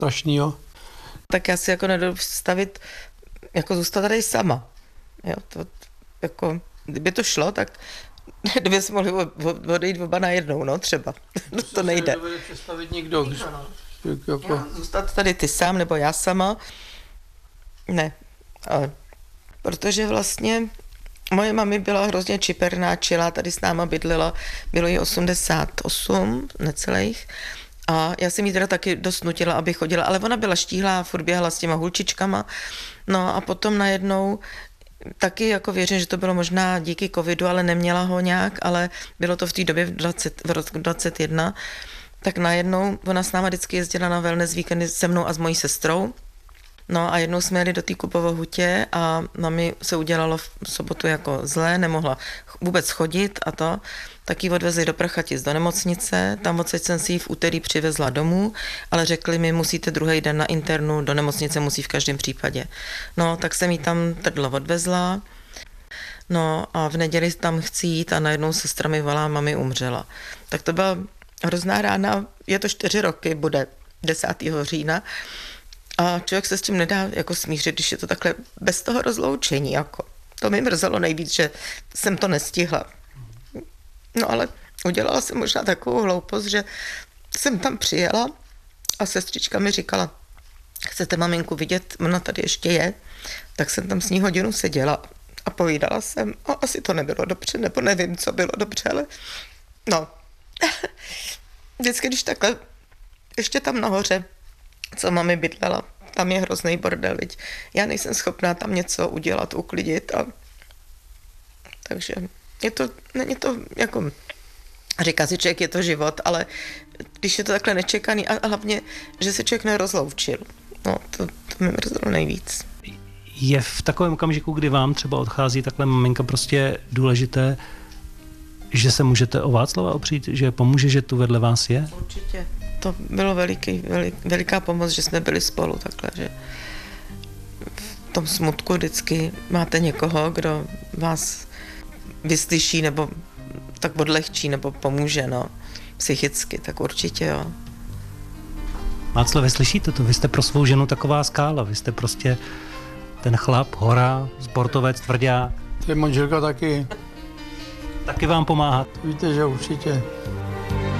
strašnýho. Tak já si jako nedovedu představit, jako zůstat tady sama. Jo, to jako, kdyby to šlo, tak kdyby jsme mohli odejít oba najednou, no třeba. No, to nejde. To si představit nikdo. Jako... Zůstat tady ty sám, nebo já sama? Ne. Protože vlastně moje mami byla hrozně čiperná, čilá, tady s náma bydlela, bylo jí 88, necelých. A já jsem jí teda taky dost nutila, aby chodila, ale ona byla štíhlá, furt běhala s těma hulčičkama. No a potom najednou taky jako věřím, že to bylo možná díky covidu, ale neměla ho nějak, ale bylo to v té době v roku 2021, tak najednou ona s náma vždycky jezdila na wellness víkendy se mnou a s mojí sestrou. No a jednou jsme jeli do té Kupovo hutě a mami se udělalo v sobotu jako zlé, nemohla vůbec chodit a to, tak ji odvezli do Prchatic do nemocnice, tam odsaď jsem si ji v úterý přivezla domů, ale řekli mi, musíte druhý den na internu, do nemocnice musí v každém případě. No, tak jsem ji tam trdlo odvezla, no a v neděli tam chci jít a najednou sestra mi volá, mami umřela. Tak to byla hrozná rána, je to 4 roky, bude 10. října, a člověk se s tím nedá jako smířit, když je to takhle bez toho rozloučení. Jako. To mi mrzelo nejvíc, že jsem to nestihla. No ale udělala jsem možná takovou hloupost, že jsem tam přijela a sestřička mi říkala, chcete maminku vidět, ona tady ještě je, tak jsem tam s ní hodinu seděla a povídala jsem. A asi to nebylo dobře, nebo nevím, co bylo dobře, ale no. Vždycky, když takhle, ještě tam nahoře, co mami bydlela, tam je hrozný bordel, viď? Já nejsem schopná tam něco udělat, uklidit a takže není to jako, říká si člověk, je to život, ale když je to takhle nečekaný a hlavně, že se člověk nerozloučil, no to mi mrzelo nejvíc. Je v takovém okamžiku, kdy vám třeba odchází takhle maminka, prostě důležité, že se můžete o Václava opřít, že pomůže, že tu vedle vás je? Určitě. To bylo veliká pomoc, že jsme byli spolu takhle, že v tom smutku vždycky máte někoho, kdo vás vyslyší nebo tak odlehčí nebo pomůže, no, psychicky, tak určitě jo. Václav, slyšíte to? Vy jste pro svou ženu taková skála, vy jste prostě ten chlap, hora, sportovec, tvrdák. To je manželka taky. Taky vám pomáhat. Víte, že určitě.